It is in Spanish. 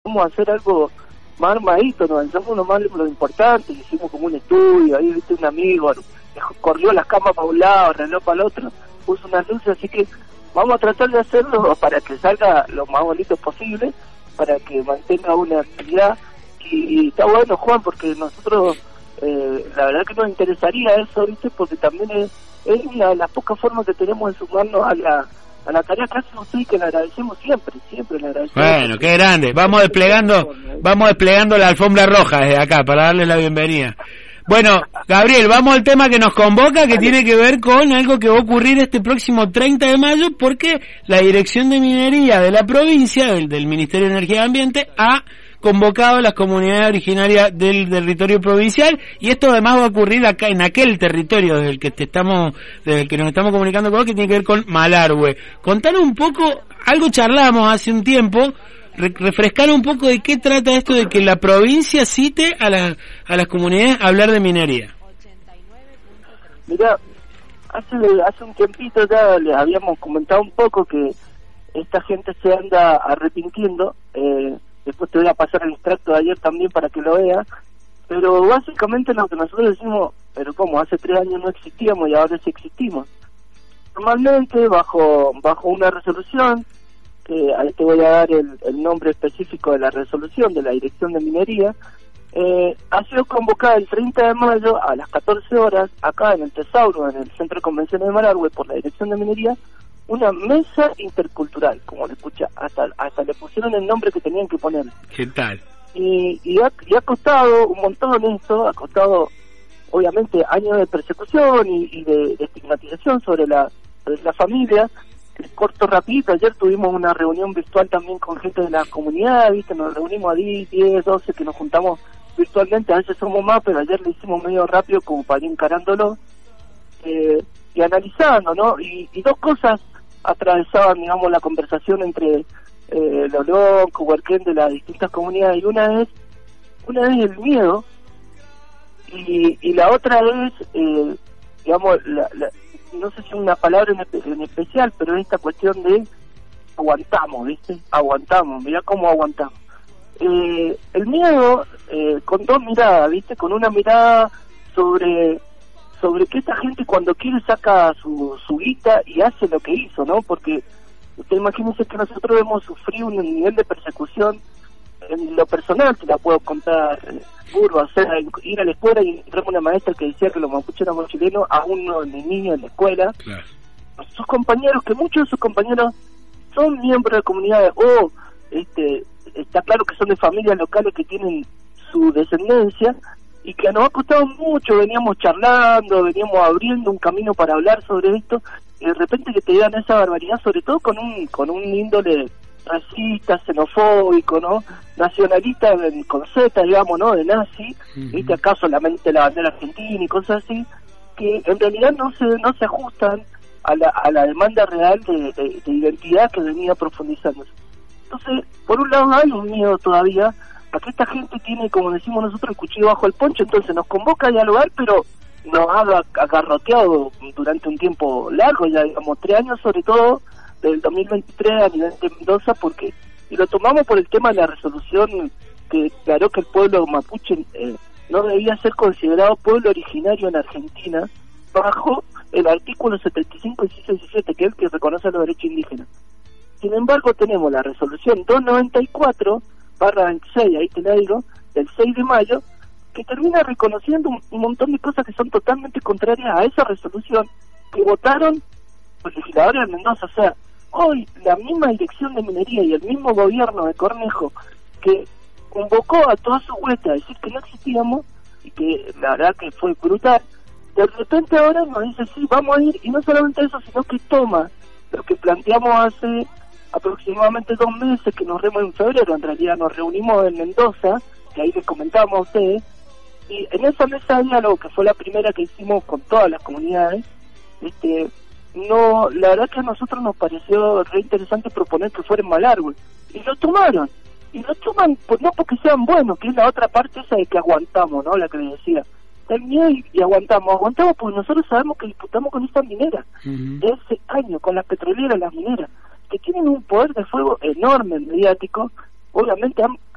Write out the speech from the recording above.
vamos a hacer algo más armadito, nos lanzamos nomás lo importante, hicimos como un estudio, ahí viste un amigo, corrió las camas para un lado, reloj para el otro, puso unas luces, así que vamos a tratar de hacerlo para que salga lo más bonito posible, para que mantenga una actividad, y está bueno, Juan, porque nosotros, la verdad que nos interesaría eso, viste, porque también es una de las pocas formas que tenemos de sumarnos a la tarea que hace usted y que le agradecemos siempre le agradecemos. Bueno, qué grande, vamos desplegando la alfombra roja desde acá para darle la bienvenida. Bueno, Gabriel, vamos al tema que nos convoca, que tiene que ver con algo que va a ocurrir este próximo 30 de mayo, porque la Dirección de Minería de la provincia, del Ministerio de Energía y Ambiente, ha convocado a las comunidades originarias del territorio provincial, y esto además va a ocurrir acá en aquel territorio desde el que nos estamos comunicando con vos, que tiene que ver con Malargüe. Contanos un poco, algo charlamos hace un tiempo, refrescar un poco de qué trata esto de que la provincia cite a las comunidades a hablar de minería. Mirá, hace un tiempito ya les habíamos comentado un poco que esta gente se anda arrepintiendo, después te voy a pasar el extracto de ayer también para que lo veas, pero básicamente lo que nosotros decimos, pero como hace 3 años no existíamos y ahora sí existimos. Normalmente bajo una resolución, ahí te voy a dar el nombre específico de la resolución de la Dirección de Minería, ha sido convocada el 30 de mayo a las 14 horas, acá en el Tesauro, en el Centro de Convenciones de Malargüe, por la Dirección de Minería, una mesa intercultural, como le escucha, hasta le pusieron el nombre que tenían que poner. ¿Qué tal? Y ha costado un montón esto, ha costado obviamente años de persecución y de estigmatización sobre la familia. Corto rapidito, ayer tuvimos una reunión virtual también con gente de la comunidad, viste, nos reunimos a 10, 12 que nos juntamos virtualmente, a veces somos más, pero ayer lo hicimos medio rápido como para ir encarándolo y analizando, ¿no? Y dos cosas atravesaban, digamos, la conversación entre Lolón, Cuhuarquén, de las distintas comunidades, y una es el miedo, y la otra es, digamos, no sé si una palabra en especial, pero esta cuestión de aguantamos, ¿viste? Aguantamos, mirá cómo aguantamos. El miedo, con dos miradas, ¿viste? Con una mirada sobre que esta gente cuando quiere saca su guita y hace lo que hizo, ¿no? Porque usted imagínese que nosotros hemos sufrido un nivel de persecución en lo personal, te la puedo contar, burro, o sea, ir a la escuela y encontramos una maestra que decía que los mapuches éramos chilenos, aún no ni niños en la escuela. Claro. Sus compañeros, que muchos de sus compañeros son miembros de comunidades o está claro que son de familias locales que tienen su descendencia, y que nos ha costado mucho, veníamos charlando, veníamos abriendo un camino para hablar sobre esto, y de repente que te digan esa barbaridad, sobre todo con un índole racista, xenofóbico, ¿no? Nacionalista con Z, digamos, ¿no? De nazi, ¿viste? Acá solamente la bandera argentina y cosas así, que en realidad no se ajustan a la demanda real de identidad que venía profundizándose. Entonces, por un lado hay un miedo todavía a que esta gente tiene, como decimos nosotros, el cuchillo bajo el poncho, entonces nos convoca a dialogar, pero nos ha agarroteado durante un tiempo largo, ya digamos 3 años sobre todo, del 2023 a nivel de Mendoza, porque, y lo tomamos por el tema de la resolución que declaró que el pueblo mapuche no debía ser considerado pueblo originario en Argentina, bajo el artículo 75 y 17, que es el que reconoce los derechos indígenas. Sin embargo, tenemos la resolución 294/26, ahí te la digo, del 6 de mayo, que termina reconociendo un montón de cosas que son totalmente contrarias a esa resolución que votaron los legisladores de Mendoza. O sea, hoy la misma Dirección de Minería y el mismo gobierno de Cornejo, que convocó a toda su vuelta a decir que no existíamos, y que la verdad que fue brutal, de repente ahora nos dice, sí, vamos a ir, y no solamente eso, sino que toma lo que planteamos hace aproximadamente 2 meses, que nos reunimos en febrero, en realidad nos reunimos en Mendoza, que ahí les comentamos a ustedes, y en esa mesa de diálogo, que fue la primera que hicimos con todas las comunidades, no, la verdad que a nosotros nos pareció re interesante proponer que fuera en Malargüe, y lo tomaron, pues no porque sean buenos, que es la otra parte esa de que aguantamos, ¿no? La que les decía, el miedo y aguantamos porque nosotros sabemos que disputamos con estas mineras, de ese año, con las petroleras, las mineras, que tienen un poder de fuego enorme, mediático, obviamente han